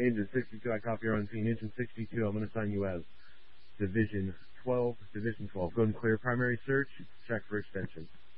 Agent 62, I copy your on scene. Agent 62, I'm going to assign you as Division 12. Division 12. Go and clear primary search. Check for extension.